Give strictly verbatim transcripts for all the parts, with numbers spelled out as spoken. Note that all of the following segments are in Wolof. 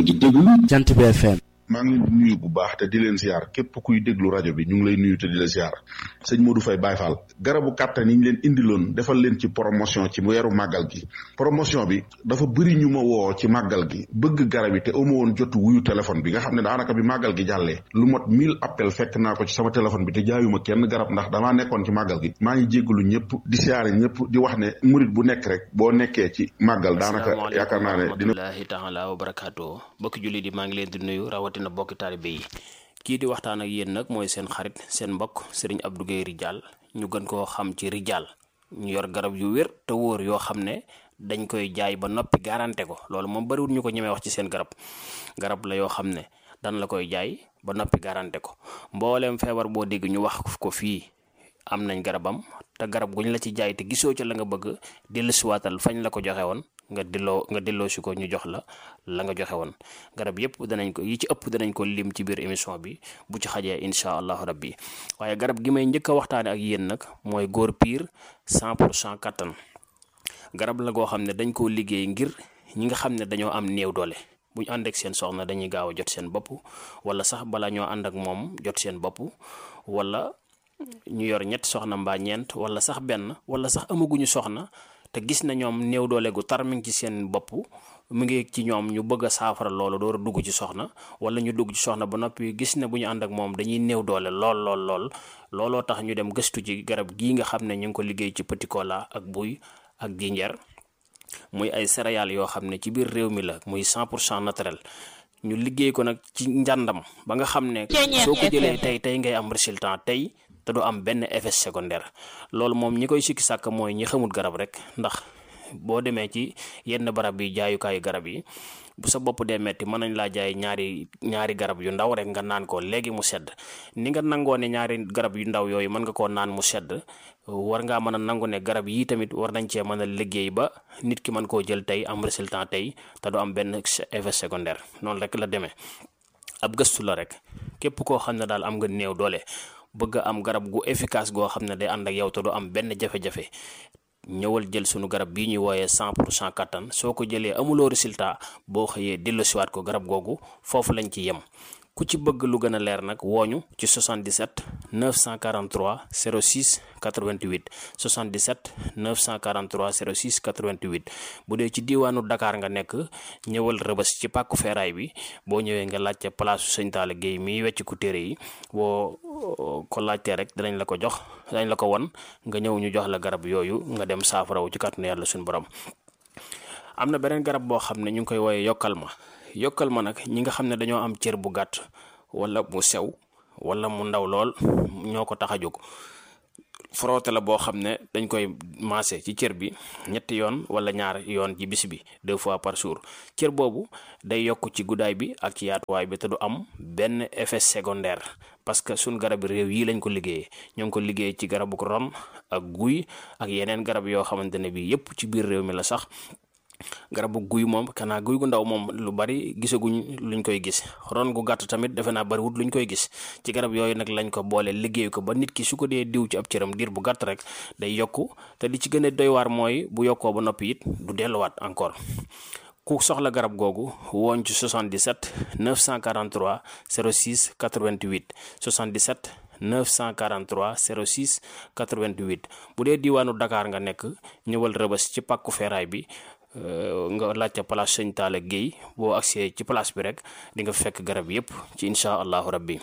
ngi déglu Jant bi F M. maa ngi leen di nuyu bu baax te di leen ziar képp kuy déglu rajo bi ñu ngi lay nuyu te di la ziar sëñ Modou Faye Baye Fall garabu kàttan yi ñu leen indiloon defal leen ci promotion ci weeru màggal gi promotion bi dafa bëri ñu ma woo ci màggal gi bëgg garab yi te amu woon jotu wuyu téléphone bi nga xam ne daanaka bi màggal gi jàllee lu mot mille appel fekk naa ko ci sama téléphone bi te jaayuma kenn garab ndax damaa nekkoon ci màggal gi maa ngi jéggalu ñëpp di siyaare ñëpp di wax ne murit bu nekk rek boo nekkee ci màggal daanaka yaakaar naa ne dina rahmatullahi taala wa barakaatu bokki julli di maa ngi leen di nuyu rawatina bokki taalibe yi kii di waxtaan ak yéen nag mooy seen xarit seen mbokk Serigne Abdou Guèye Ridial ñu gën koo xam ci Ridial ñu yor garab yu wér te wóor yoo xam ne dañ koy jaay ba noppi garanté ko loolu moom bariwul ñu ko ñemee wax ci seen garab garab la yoo xam ne dan la koy jaay ba noppi garanté ko mbooleem feebar boo dégg ñu wax ko fii am nañ garabam te garab guñ la ci jaay te gisoo ca la nga bëgg dellusiwaatal fañ la ko joxe woon nga delloo nga delloo si ko ñu jox la la nga joxe woon garab yëpp danañ ko yi ci ëpp danañ ko lim ci biir émission bi bu ci xajee incha allahu rabbi waaye garab gi may njëkk a waxtaane ak yéen nag mooy góor piir cent pour cent kattan garab la goo xam ne dañ koo liggéey ngir ñi nga xam ne dañoo am néew doole bu ñu ànd ak seen soxna dañuy gaaw a jot seen bopp wala sax bala ñoo ànd ak moom jot seen bopp wala ñu yor ñetti soxna mbaa ñeent wala sax benn wala sax amaguñu soxna te gis na ñoom néew doole gu tar mi ngi ci seen bopp mu ngi ci ñoom ñu bëgg a saafara loolu door a dugg ci soxna wala ñu dugg ci soxna ba noppi gis ne bu ñu ànd ak moom dañuy néew doole lool lool lool looloo tax ñu dem gëstu ci garab gii nga xam ne ñu ngi ko liggéey ci petit cola ak buy ak jinjeer muy ay céréales yoo xam ne ci biir réew mi la muy cent pour cent naturel ñu liggéey ko nag ci njàndam ba nga xam ne soo ko jëlee tey tey ngay am résultat tey te du am benn effet secondaire loolu moom ñi koy sikki sàkk mooy ñi xamul garab rek ndax boo demee ci yenn barab yi jaayukaayu garab yi bu sa bopp dee metti mën nañ laa jaay ñaari ñaari garab yu ndaw rek nga naan ko léegi mu sedd ni nga nangoo ne ñaari garab yu ndaw yooyu mën nga koo naan mu sedd war ngaa mën a nangu ne garab yii tamit war nañ cee mën a liggéey ba nit ki mën koo jël tey am résultat tey te du am benn effet secondaire noonu rek la demee ab gëstu la rek képp koo xam ne daal am nga néew doole bëgg am garab gu efficace goo xam ne day ànd ak yow te du am benn jafe-jafe ñëwal jël sunu garab bii ñuy wooyee cent pour cent kattan soo ko jëlee amuloo résultat boo xëyee delloosiwaat ko garab googu foofu lañ ci yem ku ci bëgg lu gën a leer nag wooñu ci soixante-dix-sept neuf cent quarante-trois zéro six quatre-vingt-huit soixante-dix-sept neuf cent quarante-trois zéro six quatre-vingt-huit bu dee ci diiwaanu Dakar nga nekk ñëwal Rëbës ci pàkku feeraay bi boo ñëwee nga laajte place Sëñ Talla Guèye miy wecc ku téere yi boo ko laajtee rek danañ la ko jox danañ la ko won nga ñëw ñu jox la garab yooyu nga dem saafarawu ci kàttanu yàlla suñu borom. am na beneen garab boo xam ne ñu ngi koy wooyee yokkal ma yokkal ma nag ñi nga xam ne dañoo am cër bu gàtt wala mu sew wala mu ndaw lool ñoo ko tax a jóg frotté la boo xam ne dañ koy maase ci cër bi ñetti yoon wala ñaar yoon ci bis bi deux fois par jour cër boobu day yokk ci guddaay bi ak ci yaatuwaay bi te du am benn effet secondaire parce que suñ garab réew yi lañ ko liggéeyee ñoo ngi ko liggéey ci garabu ron ak guy ak yeneen garab yoo xamante ne bii yépp ci biir réew mi la sax garabu guy moom kanaa guy gu ndaw moom lu bari gisaguñ luñ koy gis ron gu gàtt tamit defe naa bariwut luñ koy gis ci garab yooyu nag lañ ko boole liggéey ko ba nit ki su ko dee diw ci ab cëram diir bu gàtt rek day yokku te li ci gën a doy waar mooy bu yokkoo ba noppi it du delluwaat encore ku soxla garab googu wooñ ci soixante-dix-sept neuf cent quarante-trois zéro six quatre-vingt-huit soixante-dix-sept neuf cent quarante-trois zéro six quatre-vingt-huit bu dee diiwaanu Dakar nga nekk ñëwal Rëbës ci pàkku feeraay bi nga laajte place Sëñ Talla Guèye boo agsee ci place bi rek di nga fekk garab yépp ci incha allahu rabbi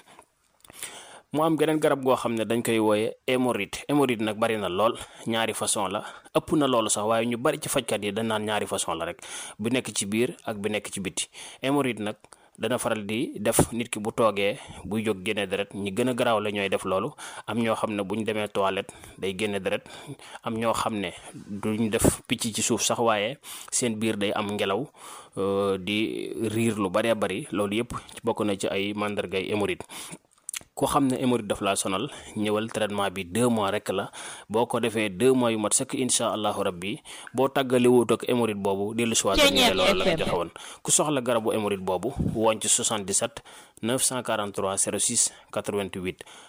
mu am geneen garab goo xam ne dañ koy wooye hémorroïde hémorroïde nag bari na lool ñaari façon la ëpp na loolu sax waaye ñu bari ci fajkat yi dañ naan ñaari façon la rek bu nekk ci biir ak bu nekk ci biti hémorroïde nag dana faral di def nit ki bu toogee buy jóg génne deret ñi gën a garaaw la ñooy def loolu am ñoo xam ne bu ñu demee toilette day génne deret am ñoo xam ne duñ def picc ci suuf sax waaye seen biir day am ngelaw di riir lu baree bari loolu yëpp bokk na ci ay màndargay hémorroïde ku xam ne hémorroïde daf laa sonal ñëwal traitement bi deux mois rek la boo ko defee deux mois yu mat sëkk incha allahu rabbi boo tàggali wut ak hémorroïde boobu dellu si waat ñu delloo la nga joxe woon ku soxla garabu hémorroïde boobu woon ci soixante-dix-sept neuf cent quarante-trois zéro six quatre-vingt-huit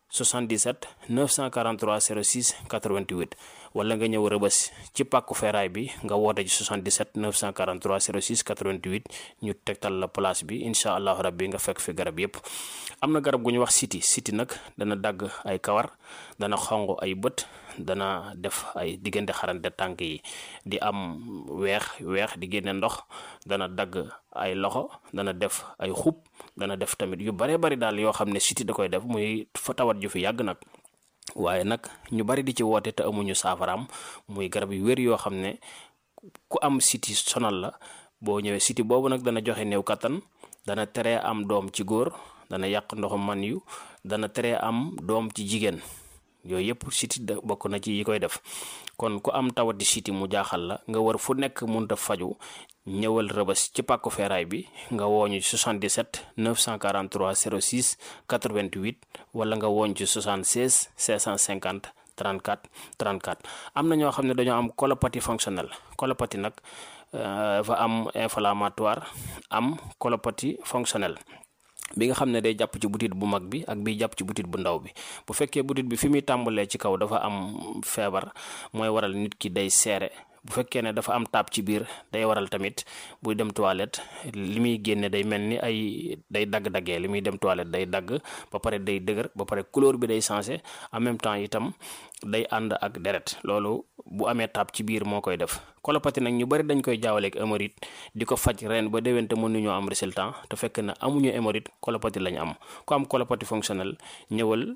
soixante-dix-sept neuf cent quarante-trois zéro six quatre-vingt-huit wala nga ñëw Rëbës ci pàkku feeraay bi nga woote ci soixante-dix-sept neuf cent quarante-trois zéro six quatre-vingt-huit ñu tegtal la place bi incha allahu rabbi nga fekk fi garab yépp. am na garab gu ñu wax siti siti nag dana dagg ay kawar, dana xonq ay bët, dana def ay diggante xarante tànk yi di am weex weex di génne ndox, dana dagg ay loxo, dana def ay xub, dana def tamit yu bare bari daal yoo xam ne siti da koy def muy fa tawat ju fi yàgg nag. waaye nag ñu bari di ci woote te amuñu saafaraam muy garab yu wér yoo xam ne ku am siti sonal la boo ñëwee siti boobu nag dana joxe néew kattan, dana tere am doom ci góor, dana yàq ndoxu man yu, dana tere am doom ci jigéen. yooyu yëpp siti da bokk na ci yi koy def. kon ku am tawati siti mu jaaxal la nga war fu nekk mënut a faju ñëwal Rëbës ci pàkku feeraay bi nga wooñu soixante-dix-sept neuf cent quarante-trois zéro six quatre-vingt-huit wala nga wooñ ci soixante-seize cinq cent cinquante trente-quatre trente-quatre. am na ñoo xam ne dañoo am colopathie fonctionnelle. colopathie nag dafa am inflammatoire am colopathie fonctionnelle bi nga xam ne day jàpp ci butit bu mag bi ak bi jàpp ci butit bu ndaw bi. bu fekkee butit bi fi muy tàmbalee ci kaw dafa am feebar mooy waral nit ki day seere. bu fekkee ne dafa am taab ci biir day waral tamit buy dem toilette li muy génne day mel ni ay day dagg-daggee li muy dem toilette day dagg ba pare day dëgër ba pare couleur bi day changé en même temps itam day ànd ak deret. loolu bu amee taab ci biir moo koy def. colopathie nag ñu bari dañ koy jaawaleeg hémorroïde di ko faj ren ba déwén te mënuñoo am résultat te fekk na amuñu hémorroïde colopathie lañ am. ku am colopathie fonctionnelle ñëwal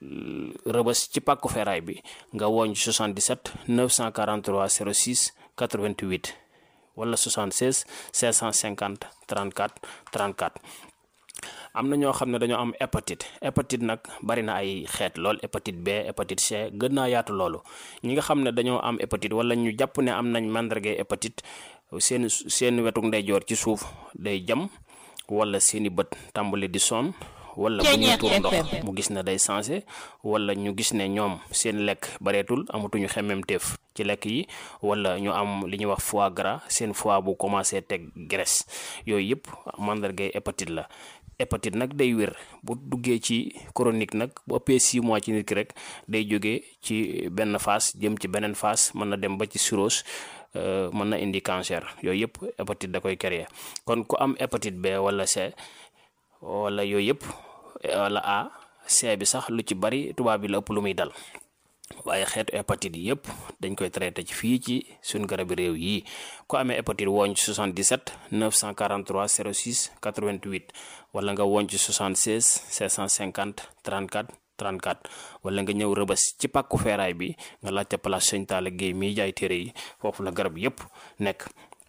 Rëbës ci pàkku feeraay bi nga wooñ soixante-dix-sept neuf cent quarante-trois zéro six quatre-vingt-huit wala soixante-seize cinq cent cinquante trente-quatre trente-quatre. am na ñoo xam ne dañoo am hépatite hépatite nag bari na ay xeet lool, hépatite B, hépatite C, gën naa yaatu loolu. ñi nga xam ne dañoo am hépatite wala ñu jàpp ne am nañ màndargay hépatite seen seen wetuk ndeyjoor ci suuf day jam wala seeni bët tàmbali di sonn wala bu ñu tuur ndox mu gis ne day changé wala ñu gis ne ñoom seen lekk bareetul amatuñu xemmemteef ci lekk yi wala ñu am li ñuy wax foie gras seen foie bu commencé teg graisse. yooyu yëpp màndargay hépatite la. hépatite nag day wér bu duggee ci chronique nag bu ëppee six mois ci nit ki rek day jógee ci benn phase jëm ci beneen phase mën na dem ba ci cirrhose mën na indi cancer. yooyu yëpp hépatite da koy créer. kon ku am hépatite B wala C wala yooyu yëpp wala A C bi sax lu ci bari tubaab bi la ëpp lu muy dal. waaye xeetu hépatite yi yëpp dañ koy traité ci fii ci suñ garabi réew yi. ku amee hépatite wooñ ci soixante-dix-sept neuf cent quarante-trois zéro six quatre-vingt-huit wala nga wooñ ci soixante-seize cinq cent cinquante trente-quatre trente-quatre wala nga ñëw Rëbës ci pàkku feeraay bi nga laajte place Sëñ Talla Guèye miy jaay téere yi foofu la garab yëpp nekk.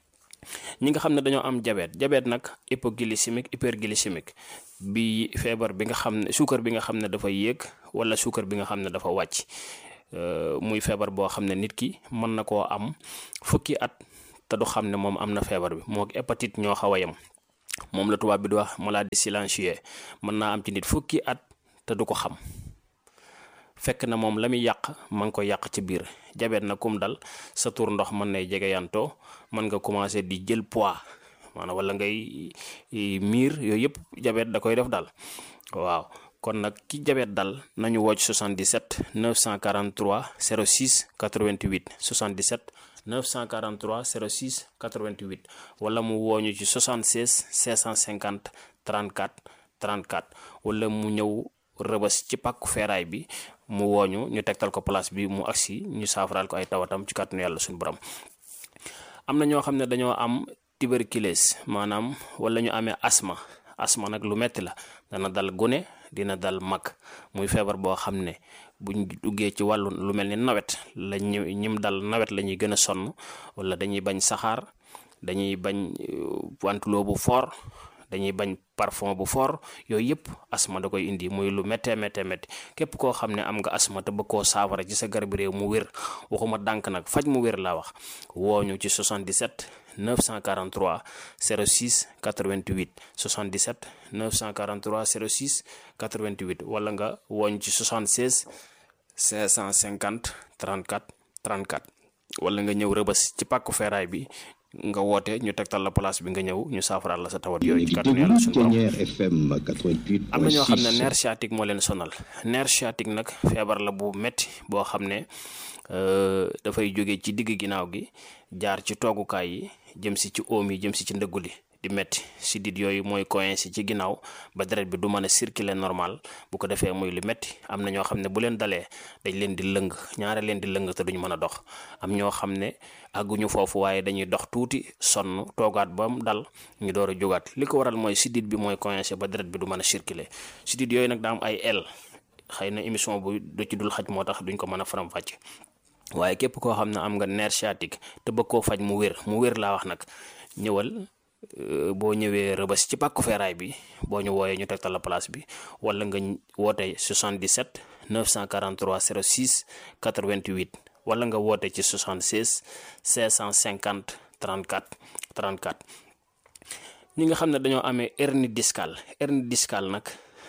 ñi nga xam ne dañoo am diabète diabète nag hypoglycémique hyperglycémique bi feebar bi nga xam ne suukar bi nga xam ne dafa yéeg wala suukar bi nga xam ne dafa wàcc. muy feebar boo xam ne nit ki mën na koo am fukki at te du xam ne moom am na feebar bi moo hépatite ñoo xaw a yem. moom la tubaab bi di wax maladie silencieuse mën naa am ci nit fukki at te du ko xam fekk na moom la muy yàq ma ngi ko yàq ci biir. jabet na kum dal sa tur ndox mën nay jege yantoo mën nga commencé di jël poids maanaam wala ngay miir yooyu yëpp jabet da koy def daal waaw. kon nag ki jabet dal nañu wocc soixante-dix-sept neuf cent quarante-trois zéro six quatre-vingt-huit soixante-dix-sept neuf cent quarante-trois zéro six quatre-vingt-huit wala mu wooñu ci soixante-seize cinq cent cinquante trente-quatre trente-quatre wala mu ñëw Rëbës ci pàkku feeraay bi mu wooñu ñu tegtal ko place bi mu agsi ñu saafaraal ko ay tawatam ci kàttanu yàlla suñu borom. am na ñoo xam ne dañoo am tuberculose maanaam wala ñu amee asma asma nag lu metti la dana dal gune dina dal mag muy feebar boo xam ne buñ duggee ci wàllu lu mel ni nawet la ñu ñim dal nawet la ñuy gën a sonn wala dañuy bañ saxaar dañuy bañ wantuloo bu fort dañuy bañ parfum bu fort yooyu yëpp asma da koy indi muy lu méttee méttee métti képp koo xam ne am nga asma te bëgg koo saafara ci sa garab réew mu wér waxuma dànk nag faj mu wér laa wax wooñu ci soixante-dix-sept neuf cent quarante-trois zéro six quatre-vingt-huit soixante-dix-sept neuf cent quarante-trois zéro six quatre-vingt-huit wala nga wooñ ci soixante-seize cinq cent cinquante trente-quatre trente-quatre wala nga ñëw Rëbës ci pàkku feeraay bi nga woote ñu tegtal la place bi nga ñëw ñu saafaraal la sa tawat yooyu ci kàttanu yàlla suñu borom. am na ñoo xam ne nerf sciatique moo leen sonal nerf sciatique nag feebar la bu metti boo xam ne dafay jóge ci digg ginnaaw gi jaar ci toogukaay yi jëm si ci oom yi jëm si ci ndëggu li di metti sidit yooyu mooy coincé ci ginnaaw ba deret bi du mën a circuler normal bu ko defee muy lu metti am na ñoo xam ne bu leen dalee dañ leen di lëng ñaare leen di lëng te duñu mën a dox am ñoo xam ne àgguñu foofu waaye dañuy dox tuuti sonn toogaat ba mu dal ñu door a jógaat li ko waral mooy sidit bi mooy coincé ba deret bi du mën a circuler sidit yooyu nag daa am ay el xëy na émission bu du ci dul xaj moo tax duñ ko mën a faram-fàcce waaye képp koo xam ne am nga nerf sciatique te bëgg koo faj mu wér mu wér laa wax nag ñëwal boo ñëwee Rëbës ci pàkku feeraay bi boo ñu wooyee ñu tegtal la place bi wala nga woote soixante-dix-sept neuf cent quarante-trois zéro six quatre-vingt-huit wala nga woote ci soixante-seize cinq cent cinquante trente-quatre trente-quatre. ñi nga xam ne dañoo amee hernie discale hernie discale nag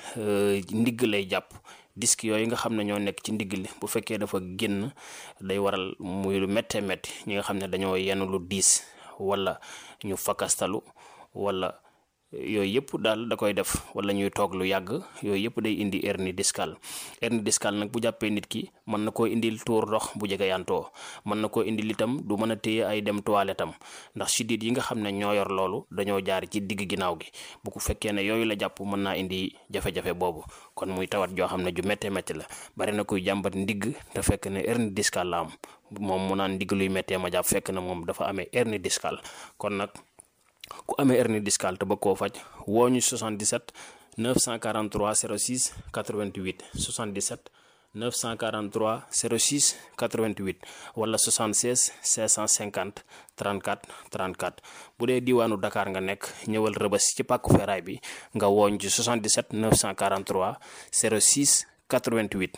ndigg lay jàpp disque yooyu nga xam ne ñoo nekk ci ndigg li bu fekkee dafa génn day waral muy lu méttee métti ñi nga xam ne dañoo yenn lu diis wala ñu fakastalu wala yooyu yëpp daal da koy def wala ñuy toog lu yàgg yooyu yëpp day indi hernie discale hernie discale nag bu jàppee nit ki mën na koo indil tuur ndox bu jege yantoo mën na koo indil itam du mën a téye ay dem toilette am ndax sidit yi nga xam ne ñoo yor loolu dañoo jaar ci digg ginnaaw gi bu ko fekkee ne yooyu la jàpp mën naa indi jafe-jafe boobu kon muy tawat joo xam ne ju méttee métti la bari na kuy jàmbat ndigg te fekk ne hernie discale la am moom mu naan ndigg luy méttee ma jàpp fekk na moom dafa amee hernie discale kon nag ku amee hernie discale te bëgg koo faj woo ñu soixante-dix-sept neuf cent quarante-trois zéro six quatre-vingt-huit soixante-dix-sept neuf cent quarante-trois zéro six quatre-vingt-huit wala soixante-seize cinq cent cinquante trente-quatre trente-quatre bu dee diwaanu Dakar nga nekk ñëwal Rëbës ci pàkku feeraay bi nga wooñ ci soixante-dix-sept neuf cent quarante-trois zéro six quatre-vingt-huit.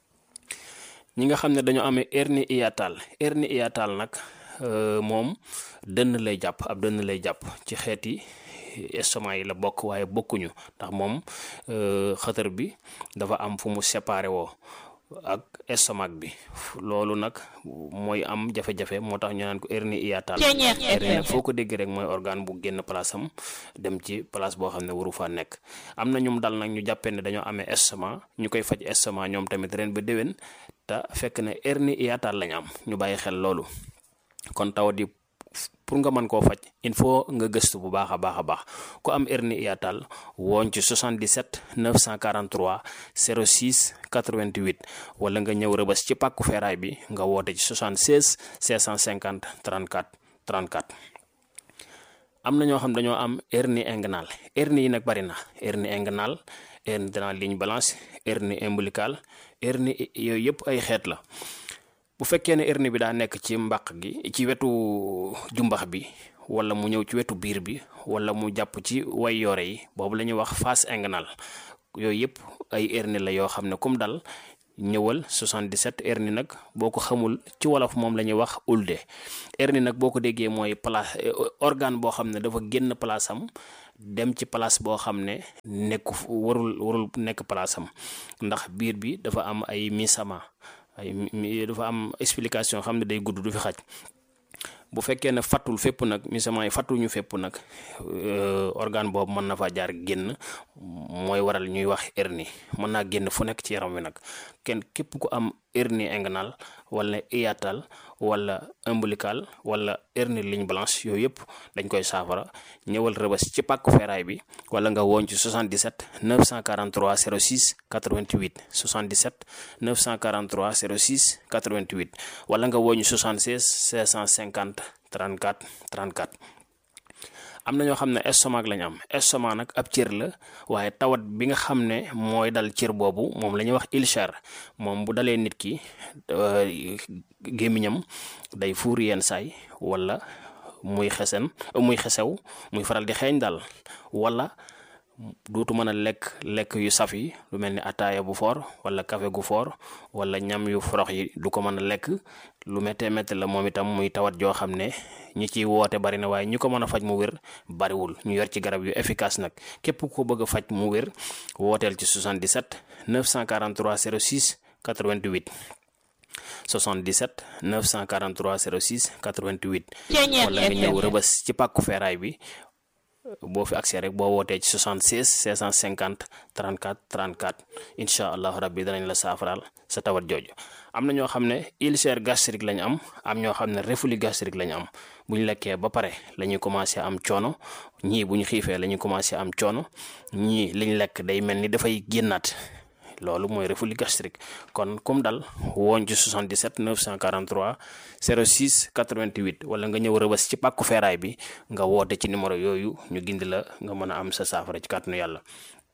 ñi nga xam ne dañoo amee hernie hiatale hernie hiatale nag moom dënn lay jàpp ab dënn lay jàpp ci xeeti estomac yi la bokk waaye bokkuñu ndax moom xëtër bi dafa am fu mu séparé woo ak estomac bi loolu nag mooy am jafe-jafe moo tax ñu naan ko hernie hiatale hernie nag foo ko dégg rek mooy organe bu génn place am dem ci place boo xam ne waru faa nekk am na ñum dal nag ñu jàppee ne dañoo amee estomac ñu koy faj estomac ñoom tamit ren ba déwén te fekk ne hernie hiatale lañu am ñu bàyyi xel loolu kon tawat yi pour nga mën koo faj il faut nga gëstu bu baax a baax a baax ku am hernie hiatale wooñ ci soixante-dix-sept neuf cent quarante-trois zéro six quatre-vingt-huit wala nga ñëw Rëbës ci pàkku feeraay bi nga woote ci soixante-seize cinq cent cinquante trente-quatre trente-quatre. am na ñoo xam dañoo am hernie inguinale hernie yi nag bari na hernie inguinale hernie de la ligne blanche hernie ombilicale hernie yooyu yëpp ay xeet la. bu fekkee ne hernie bi daa nekk ci mbàq gi ci wetu jumbax bi wala mu ñëw ci wetu biir bi wala mu jàpp ci way yore yi boobu la ñuy wax face inguinale yooyu yëpp ay hernie la yoo xam ne comme dal ñëwal soixante-dix-sept hernie nag boo ko xamul ci wolof moom la ñuy wax ulde hernie nag boo ko déggee mooy place organe boo xam ne dafa génn place am dem ci place boo xam ne nekku warul warul nekk place am ndax biir bi dafa am ay misama ay dafa am explication xam ne day gudd du fi xaj bu fekkee ne fàttul fépp nag misament yi fàttuñu fépp nag organe boobu mën na faa jaar génn mooy waral ñuy wax hernie mën naa génn fu nekk ci yaram wi nag kenn képp ku am hernie inguinale wala hiatale wala ombilical wala hernie ligne blanche yooyu yëpp dañ koy saafara ñëwal Rëbës ci pàkku feeraay bi wala nga woon ci soixante-dix-sept neuf cent quarante-trois zéro six quatre-vingt-huit soixante-dix-sept neuf cent quarante-trois zéro six quatre-vingt-huit wala nga woon ci soixante-seize cinq cent cinquante trente-quatre trente-quatre. am na ñoo xam ne estomac lañ am estomac nag ab cër la waaye tawat bi nga xam ne mooy dal cër boobu moom la ñuy wax ulcère moom bu dalee nit ki gémmiñam day fuur yenn saay wala muy xesen muy xesew muy faral di xeeñ daal wala dootu mën a lekk lekk yu saf yi lu mel ni ataaya bu foor wala café gu foor wala ñam yu forox yi du ko mën a lekk lu méttee métti la moom itam muy tawat joo xam ne ñi ciy woote bari na waaye ñi ko mën a faj mu wér bariwul ñu yor ci garab yu efficace nag képp ko bëgg a faj mu wér wooteel ci soixante-dix-sept neuf cent quarante-trois zéro six quatre-vingt-huit soixante-dix-sept neuf cent quarante-trois zéro six quatre-vingt-huit wala nga ñëw Rëbës ci pàkku feeraay bi boo fi accès rek boo wootee ci soixante-seize cinq cent cinquante trente-quatre trente-quatre incha allah rabbi danañ la saafaraal sa tawat jooju. am na ñoo xam ne ulcère gastrique lañ am am ñoo xam ne reflux gastrique lañ am bu ñu lekkee ba pare la ñuy commencé am coono ñii bu ñu xiifee la ñuy commencé am coono ñii liñ lekk day mel ni dafay génnaat loolu mooy reflux gastrique kon comme dal woon ci soixante-dix-sept neuf cent quarante-trois zéro six quatre-vingt-huit wala nga ñëw Rëbës ci pàkku feeraay bi nga woote ci numéro yooyu ñu gindi la nga mën a am sa saafara ci kàttanu yàlla.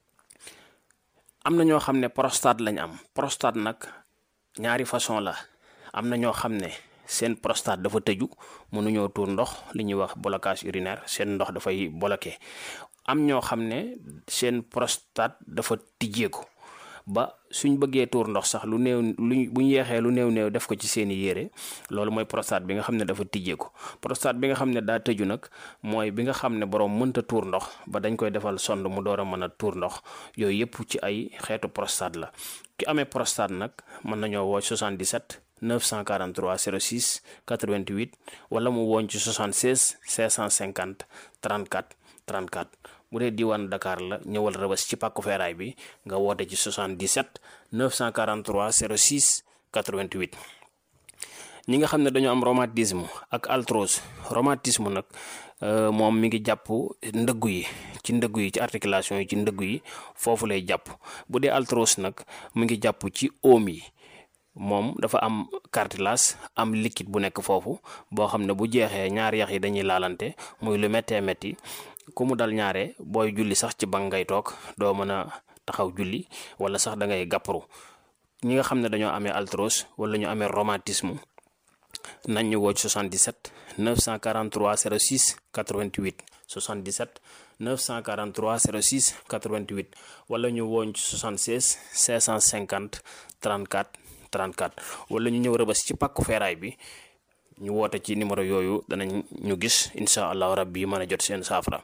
am na ñoo xam ne prostate lañ am prostate nag ñaari façon la am na ñoo xam ne seen prostate dafa tëju mënuñoo tuur ndox li ñuy wax blocage urinaire seen ndox dafay bloqué am ñoo xam ne seen prostate dafa tijjeeku ba suñ bëggee tuur ndox sax lu néew luñ buñ yeexee lu néew néew def ko ci seeni yére loolu mooy prostate bi nga xam ne dafa tijjeeku prostate bi nga xam ne daa tëju nag mooy bi nga xam ne borom mënta tuur ndox ba dañ koy defal sond mu door a mën a tuur ndox yooyu yëpp ci ay xeetu prostate la. ki amee prostate nag mën nañoo woo soixante-dix-sept neuf cent quarante-trois zéro six quatre-vingt-huit wala mu woon ci soixante-seize cinq cent cinquante trente-quatre trente-quatre bu dee diwaan Dakar la ñëwal Rëbës ci pàkku feeraay bi nga woote ci soixante-dix-sept neuf cent quarante-trois zéro six quatre-vingt-huit. ñi nga xam ne dañoo am rhumatisme ak arthrose rhumatisme nag moom mi ngi jàpp ndëggu yi ci ndëggu yi ci articulation yi ci ndëggu yi foofu lay jàpp bu dee arthrose nag mi ngi jàpp ci oom yi moom dafa am cartilage am liquide bu nekk foofu boo xam ne bu jeexee ñaari yax yi dañuy laalante muy lu méttee métti ku mu dal ñaare booy julli sax ci bank ngay toog doo mën a taxaw julli wala sax da ngay gàpparu. ñi nga xam ne dañoo amee arthrose wala ñu amee rhumatisme nañ ñu woo ci soixante-dix-sept neuf cent quarante-trois zéro six quatre-vingt-huit soixante-dix-sept neuf cent quarante-trois zéro six quatre-vingt-huit wala ñu woo ci soixante-seize cinq cent cinquante trente-quatre trente-quatre wala ñu ñëw Rëbës ci pàkku feeraay bi ñu woote ci numéro yooyu danañ ñu gis incha allahu rabbi mën a jot seen saafara.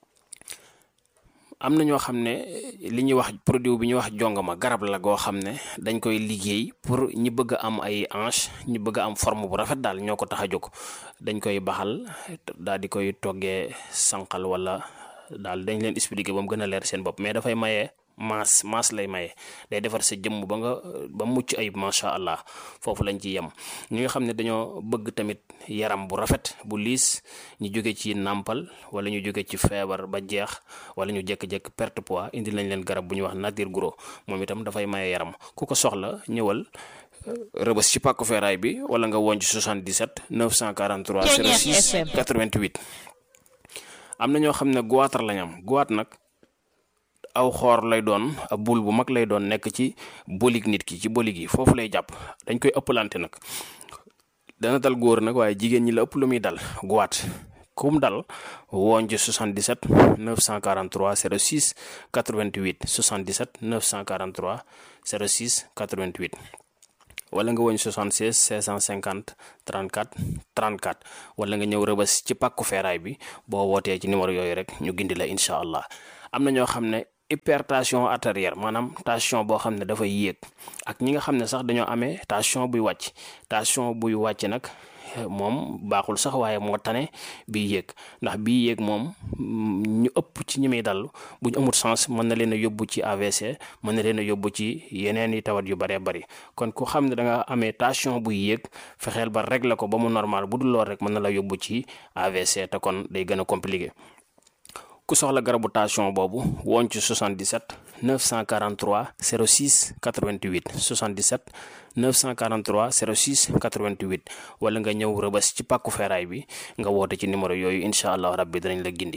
am na ñoo xam ne li ñuy wax produit bi ñuy wax jongama garab la goo xam ne dañ koy liggéey pour ñi bëgg a am ay hanche ñi bëgg a am forme bu rafet daal ñoo ko tax a jóg dañ koy baxal daal di koy toggee sànqal wala daal dañ leen expliquer ba mu gën a leer seen bopp mais dafay maye maas maas lay maye day defar sa jëmm ba nga ba mucc ayib macha allah foofu lañ ci yem. ñi nga xam ne dañoo bëgg tamit yaram bu rafet bu liis ñu jóge ci nàmpal wala ñu jóge ci feebar ba jeex wala ñu jékki-jékki perte poids indi lañ leen garab bu ñuy wax nature gros moom itam dafay maye yaram ku ko soxla ñëwal Rëbës ci pàkku feeraay bi wala nga woon ci soixante-dix-sept neuf cent quarante-trois zéro six quatre-vingt-huit. am na ñoo xam ne goitre lañ am goitre nag aw xoor lay doon ab bul bu mag lay doon nekk ci bolig nit ki ci bolig yi foofu lay jàpp dañ koy ëppalante nag dana dal góor nag waaye jigéen ñi la ëpp lu muy dal goitre kum dal woon ci soixante-dix-sept neuf cent quarante-trois zéro six quatre-vingt-huit soixante-dix-sept neuf cent quarante-trois zéro six quatre-vingt-huit wala nga woñ soixante-seize cinq cent cinquante trente-quatre trente-quatre wala nga ñëw Rëbës ci pàkku feeraay bi boo wootee ci numéro yooyu rek ñu gindi la incha allah. am na ñoo xam ne hypertension artérielle maanaam tension boo xam ne dafay yéeg ak ñi nga xam ne sax dañoo amee tension buy wàcc tension buy wàcc nag moom baaxul sax waaye moo tane bii yéeg ndax bii yéeg moom ñu ëpp ci ñi muy dal bu ñu amul sens mën na leen a yóbbu ci A V C mën na leen a yóbbu ci yeneen i tawat yu bëree bëri kon ku xam ne da nga amee tension buy yéeg fexeel ba régler ko ba mu normal bu dul lool rek mën na la yóbbu ci A V C te kon day gën a compliqué. ku soxla garabu tension boobu woon ci soixante-dix-sept neuf cent quarante-trois zéro six quatre-vingt-huit soixante-dix-sept neuf cent quarante-trois zéro six quatre-vingt-huit wala nga ñëw Rëbës ci pàkku feeraay bi nga woote ci numéro yooyu incha allah rabbi danañ la gindi.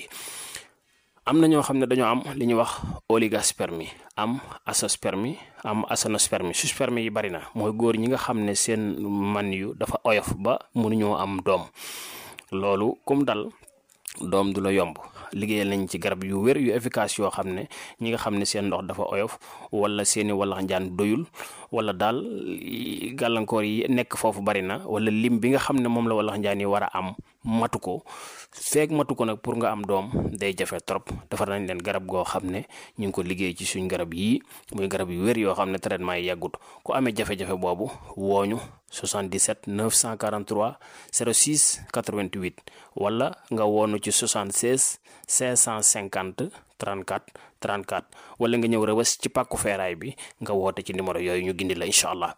am na ñoo xam ne dañoo am li ñuy wax oligospermie am azoospermie am aténospermie sperme yi bari na mooy góor ñi nga xam ne seen man yu dafa oyof ba mënuñoo am doom loolu kum dal doom du la yomb. liggéeyal nañ ci garab yu wér yu efficace yoo xam ne ñi nga xam ne seen ndox dafa oyof wala seeni walax njaan doyul wala daal gàllankoor yi nekk foofu bari na wala lim bi nga xam ne moom la walax njaan yi war a am matu ko feeg matu ko nag pour nga am doom day jafe trop. defar nañ leen garab goo xam ne ñu ngi ko liggéey ci suñ garab yii muy garab yu wér yoo xam ne traitement yi yàggut. ku amee jafe-jafe boobu wooñu soixante-dix-sept neuf cent quarante-trois zéro six quatre-vingt-huit wala nga woonu ci soixante-seize cinq cent cinquante trente-quatre trente-quatre wala nga ñëw Rebeuss ci pàkku feeraay bi nga woote ci numéro yooyu ñu gindi la incha allah.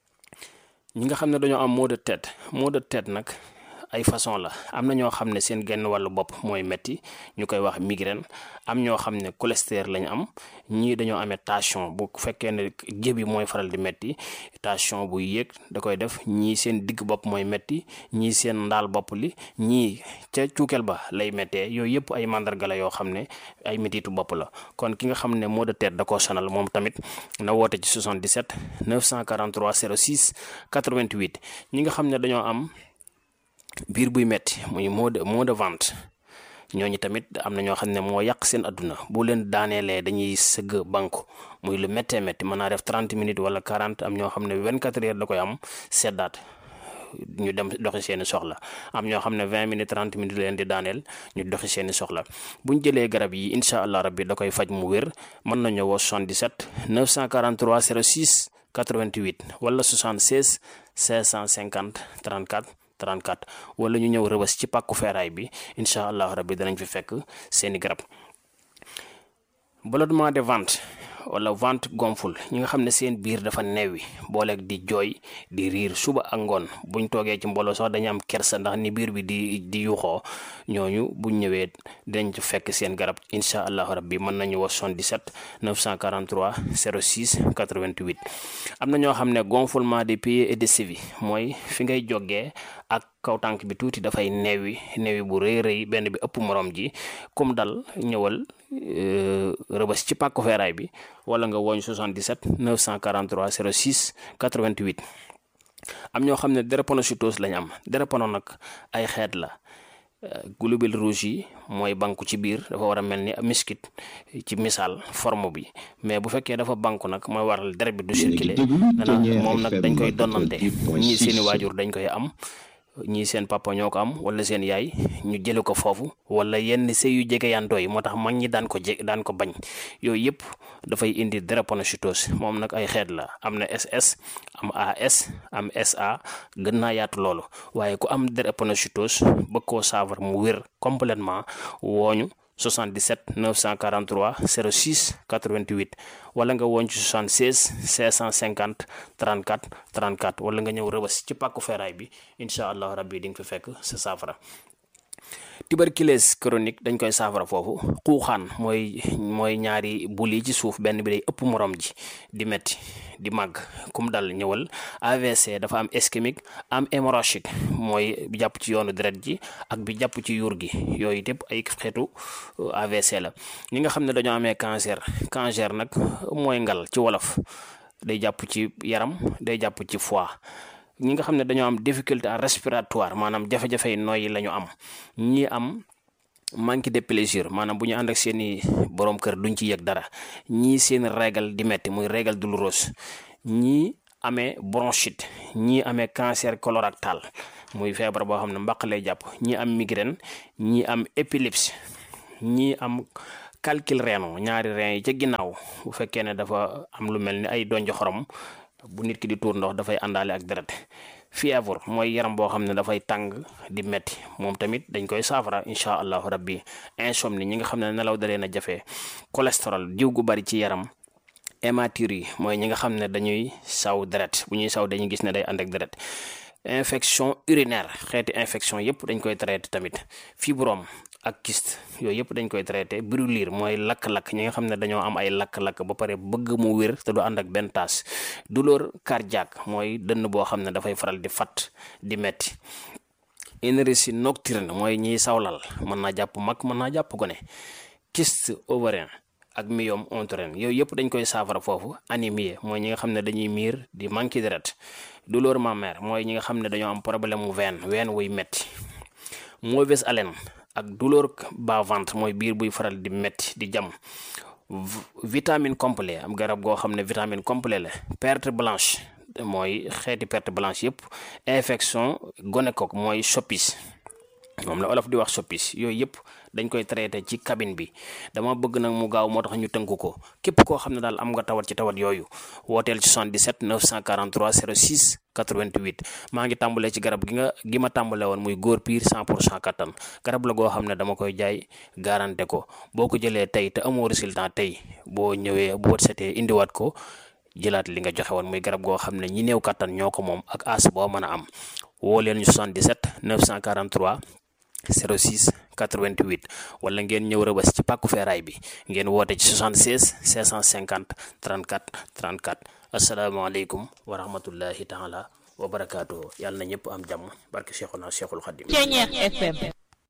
ñi nga xam ne dañoo am maux de tête maux de tête nag ay façon la. am na ñoo xam ne seen genn wàllu bopp mooy metti ñu koy wax migraine. am ñoo xam ne cholestérol lañ am. ñii dañoo amee tension bu fekkee ne jébi mooy faral di metti tension bu yéeg da koy def. ñii seen digg bopp mooy metti ñii seen ndaal bopp li ñii ca cuukeel ba lay méttee. yooyu yëpp ay mandarga la yoo xam ne ay mettitu bopp la. kon ki nga xam ne maux de tête da koo sonal moom tamit na woote ci soixante-dix-sept neuf cent quarante-trois zéro six quatre-vingt-huit. ñi nga xam ne dañoo am biir buy metti muy maux de maux de ventre ñooñu tamit am na ñoo xam ne moo yàq seen adduna. bu leen daaneelee dañuy sëgg banku muy lu méttee métti mën naa def trente minutes wala quarante. am ñoo xam ne vingt-quatre heures da koy am seddaat ñu dem doxi seeni soxla. am ñoo xam ne vingt minutes trente minutes leen di daaneel ñu doxi seeni soxla. buñ jëlee garab yi incha allah rabbi da koy faj mu wér. mën nañu woo soixante-dix-sept neuf cent quarante-trois zéro six quatre-vingt-huit wala soixante-seize cinq cent cinquante trente-quatre trente-quatre wala ñu ñëw Rebeuss ci pàkku feeraay bi incha allah rabbi danañ fi fekk seeni garab. ballonnement de ventre wala ventre gonfle ñi nga xam ne seen biir dafa neewi booleeg di jooy di riir suba ak ngoon buñ toogee ci mbooloo sax dañu am kersa ndax ni biir bi di di yuuxoo. ñooñu buñ ñëwee dañ ci fekk seen garab incha allahu rabbi mën nañu wax soixante-dix-sept neuf cent quarante-trois zéro six quatre-vingt-huit. am na ñoo xam ne gonflement des pieds et des chevilles mooy fi ngay jógee ak kaw tànk bi tuuti dafay neewi neewi bu rëy rëy benn bi ëpp morom ji. comme dal ñëwal Rebeuss ci pàkku feeraay bi wala nga woñ soixante-dix-sept neuf cent quarante-trois zéro six quatre-vingt-huit. am ñoo xam ne drépanocytose lañ am. drépano nag ay xeet la. globules rouges yi mooy banku ci biir dafa war a mel ni miskit ci misaal forme bi mais bu fekkee dafa banku nag mooy waral deret bi du circuler. dana moom nag dañ koy donnante. ñii seeni waajur dañ koy am. ñii seen papa ñoo ko am wala seen yaay ñu jële ko foofu wala yenn sëy yu jege yantoo yi moo tax mag ñi daan ko je daan ko bañ. yooyu yëpp dafay indi drépanocytose. moom nag ay xeet la. am na S S am A S am S A gën naa yaatu loolu waaye ku am drépanocytose bëgg koo saafara mu wér complètement wooñu soixante-dix-sept neuf cent quarante-trois zéro six quatre-vingt-huit wala nga woon ci soixante-seize cinq cent cinquante trente-quatre trente-quatre wala nga ñëw Rebeuss ci pàkku feeraay bi incha allah rabbi di nga fi fekk sa saafara. tuberculose chronique dañ koy saafara foofu. xuuxaan mooy mooy ñaari bul yi ci suuf benn bi day ëpp morom ji di metti di màgg kum dal ñëwal. A V C dafa am ischémique am hémorragique mooy bi jàpp ci yoonu deret ji ak bi jàpp ci yuur gi. yooyu yëpp ay xeetu A V C la. ñi nga xam ne dañoo amee cancer cancer nag mooy ngal ci wolof day jàpp ci yaram day jàpp ci foie. ñi nga xam ne dañoo am difficulté respiratoire maanaam jafe-jafe yi nooyi la ñu am. ñi am manque de plaisir maanaam bu ñu ànd ak seeni borom kër duñ ci yëg dara. ñii seen régal di metti muy régal douloureuse. ñii amee bronchite. ñii amee cancer colorectal muy feebar boo xam ne mbaq lay jàpp. ñii am migraine. ñii am épilepsie. ñii am calcul rénal ñaari rein yi ca ginnaaw bu fekkee ne dafa am lu mel ni ay donj xorom bu nit ki di tuur ndox dafay àndaale ak deret. fièvre mooy yaram boo xam ne dafay tàng di metti moom tamit dañ koy saafara incha allahu rabbi. insomnie ñi nga xam ne nelaw dalee na jafe. cholestérol diw gu bari ci yaram. hématurie mooy ñi nga xam ne dañuy saw deret bu ñuy saw dañuy gis ne day ànd ak deret. infection urinaire xeeti infection yëpp dañ koy traité tamit. fibrome ak kyste yooyu yëpp dañ koy traité. brûlure mooy lakk-lakk ñi nga xam ne dañoo am ay lakk-lakk ba pare bëgg mu wér te du ànd ak benn taas. douleur cardiaque mooy dënn boo xam ne dafay faral di fat di metti. énergie nocturne mooy ñiy sawlal mën naa jàpp mag mën naa jàpp gone. kyste ovarien ak myome utérin yooyu yëpp dañ koy saafara foofu. anémie mooy ñi nga xam ne dañuy miir di manqué deret. douleur mammaire mooy ñi nga xam ne dañoo am problème mu veine veine wuy metti. mauvaise haleine ak douleur bas ventre mooy biir buy faral di metti di jam. vitamine complet am garab goo xam ne vitamine complet la. perte blanche mooy xeeti perte blanche yëpp. infection gonocoque mooy soppis moom la olof di wax soppis yooyu yëpp dañ koy traité ci cabine bi. dama bëgg nag mu gaaw moo tax ñu tënk ko képp koo xam ne daal am nga tawat ci tawat yooyu wooteel ci soixante-dix-sept neuf cent quarante-trois zéro six quatre-vingt-huit. maa ngi tàmbalee ci garab gi nga gi ma tàmbale woon muy góor piir cent pour cent kattan garab la goo xam ne dama koy jaay garanté ko boo ko jëlee tey te amoo résultat tey boo ñëwee bu wët setee indiwaat ko jëlaat li nga joxe woon muy garab goo xam ne ñi néew kattan ñoo ko moom ak as boo mën a am woo leen ñu soixante-dix-sept neuf cent quarante-trois zéro six quatre-vingt-huit wala ngeen ñëw Rëbës ci pàkku feeraay bi ngeen woote ci soixante-seize cinq cent cinquante trente-quatre trente-quatre. asalaamaaleykum wa rahmatullahi taala wa barakaatu. yàlla na ñëpp am jàmm barke Cheikhuna Cheikhul Khadim. Ceeñeex F M.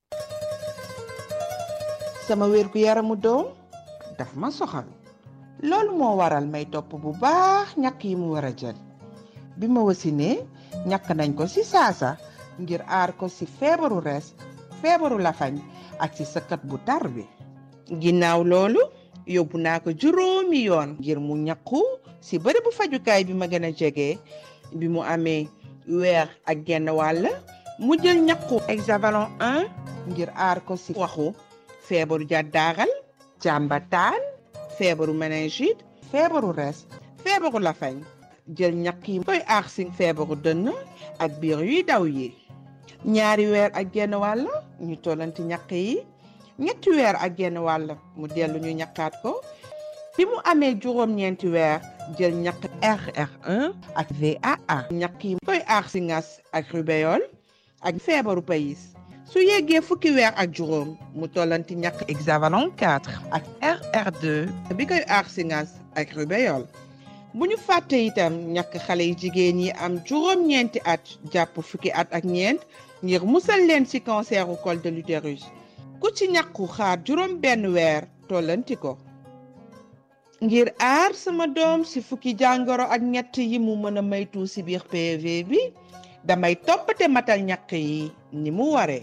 sama wér gu yaramu doom daf ma soxal loolu moo waral may topp bu baax ñàkk yi mu war a jël bi ma wasinee ñàkk nañ ko ci saasa ngir aar ko ci feebaru rees feebaru lafañ ak ci sëkkat bu tar bi ginnaaw loolu yóbbu naa ko juróomi yoon ngir mu ñàkku ci bërëbu fajukaay bi ma gën a jege bi mu amee weer ak genn wàll mu jël ñàkku hexavalon un ngir aar ko ci waxu feebaru jàddaaral jàmbataan feebaru méningite feebaru rees feebaru lafañ jël ñàkk yi koy aar ci feebaru dënn ak biir yuy daw yi ñaari weer ak genn wàll ñu tollanti ñàkk yi ñetti weer ak genn wàll mu dellu ñu ñàkkaat ko bi mu amee juróom-ñeenti weer jël ñàkk R R un ak V A A ñàkk yi koy aar ci ngas ak rubéole ak feebaru payis su yeggee fukki weer ak juróom mu tollanti ñàkk hexavalon quatre ak R R deux bi koy aar ci ngas ak rubéole bu ñu fàtte itam ñàkk xale yu jigéen yi am juróom-ñeenti at jàpp fukki at ak ñeent ngir musal leen ci canceru col de l'utérus ku ci ñàkku xaar juróom benn weer tollanti ko ngir aar sama doom ci fukki jàngoro ak ñett yi mu mën a maytu ci biir P V bi damay toppate matal ñàkk yi ni mu waree.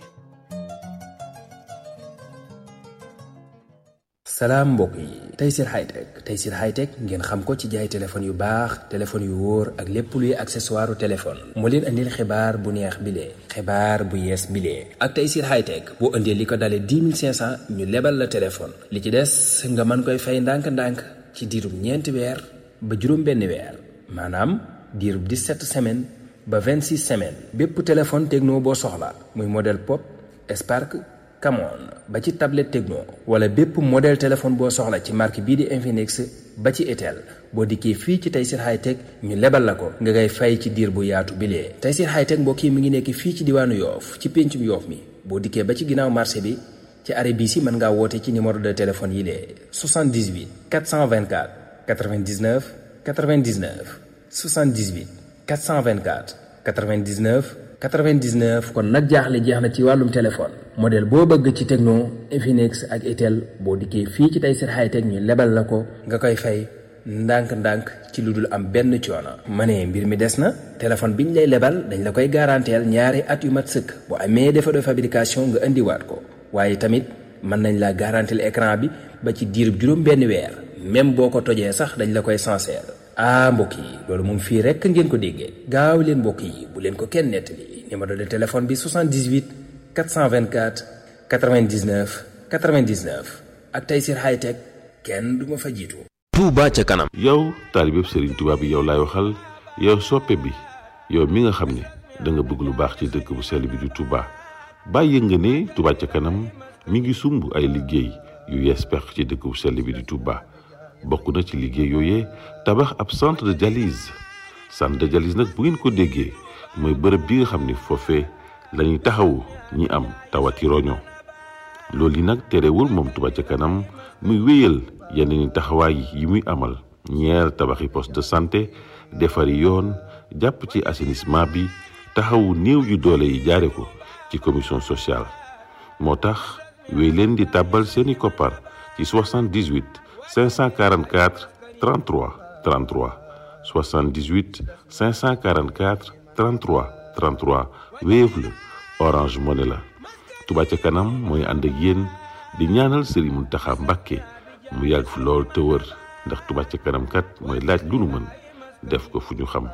salaam mbokk yi Tayssir Hightech Tayssir Hightech ngeen xam ko ci jaay téléphone yu baax téléphone yu wóor ak lépp luy accessoire téléphone moo leen andil xibaar bu neex bile xibaar bu yees bile ak Tayssir Hightech boo indee li ko dalee dix mille cinq cent ñu lebal la téléphone li ci des nga mën koy fay ndànk-ndànk ci diirub ñeenti weer ba juróom benn weer maanaam diirub dix-sept semaines ba vingt-six semaines bépp téléphone Tecno boo soxla muy modèle Pop Spark Camon ba ci tablette Tecno wala bépp modèle téléphone boo soxla ci marque bii di Infinix ba ci Itel boo dikkee fii ci Tayssir Hightech ñu lebal la ko nga ngay fay ci diir bu yaatu bilee Tayssir Hightech mbokk yi mi ngi nekk fii ci diwaanu Yoof ci péncum Yoof mi boo dikkee ba ci ginnaaw marché bi ci arrêt bii si mën ngaa woote ci numéro de téléphone yi lee soixante-dix-huit quatre cent vingt-quatre quatre-vingt-dix-neuf quatre-vingt-dix-neuf soixante-dix-huit quatre cent vingt-quatre quatre-vingt-dix-neuf quatre-vingt-dix-neuf kon nag jaaxle jeex na ci wàllum téléphone modèle boo bëgg ci Tecno Infinix ak Itel boo dikkee fii ci Tayssir Hightech ñu lebal la ko nga koy fay ndànk-ndànk ci lu dul am benn coono. ma ne mbir mi des na téléphone biñ lay lebal dañ la koy garanteel ñaari at yu mat sëkk bu amee défaut de fabrication nga indiwaat ko waaye tamit mën nañ la garanteel écran bi ba ci diirub juróom benn weer même boo ko tojee sax dañ la koy sincère. ah mbokk yi loolu moom fii rekk ngeen ko déggee gaaw leen mbokk yi bu leen ko kenn nettali numéro de téléphone bi soixante-dix-huit quatre cent vingt-quatre quatre-vingt-dix-neuf quatre-vingt-dix-neuf ak Tayssir Hightech kenn du ma fa jiitu. Touba ca kanam. yow taalibeb Serigne Touba bi yow laay waxal yow soppe bi yow mi nga xam ne da nga bëgg lu baax ci dëkk bu sell bi di Touba bàyyi nga ne Touba ca kanam mi ngi sumb ay liggéey yu yees pex ci dëkk bu sell bi di Touba. bokk na ci liggéey yooyee tabax ab centre de dialyse centre de dialyse nag bu ngeen ko déggee mooy bërëb bi nga xam ni foofee lañuy taxawu ñi am tawati roño loolu yi nag terewul moom Touba ca kanam muy wéyal yeneen taxawaay yi muy amal ñeer tabaxi poste de santé defari yoon jàpp ci assainissement bi taxawu néew yu doole yi jaare ko ci commission sociale moo tax wéy leen di tàbbal seeni koppar ci soixante-dix-huit cinq cent quarante-quatre trente-trois trente-trois soixante-dix-huit cinq cent quarante-quatre trente-trois trente-trois Wave la Orange Money la Touba ca kanam mooy ànd ak yéen di ñaanal Serigne Mountakha Mbacké mu yàgg fi lool te wër ndax Touba ca kanam kat mooy laaj lu nu mën def ko fu ñu xam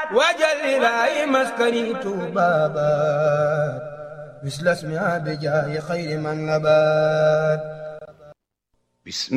wajal ilaahi maskani tuubaabaat mislas mi abijaayi xayri man nabaat